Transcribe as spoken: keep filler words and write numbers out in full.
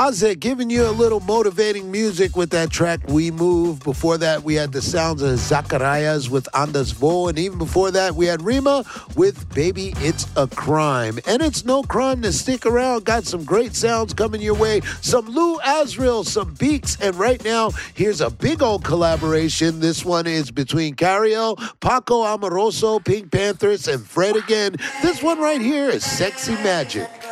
Ozzy giving you a little motivating music with that track We Move. Before that, we had the sounds of Zacharias with Andas Vo. And even before that, we had Rima with Baby It's a Crime. And it's no crime to stick around. Got some great sounds coming your way. Some Lou Asriel, some Beaks. And right now, here's a big old collaboration. This one is between Cariel, Paco Amoroso, Pink Panthers, and Fred again. This one right here is Sexy Magic.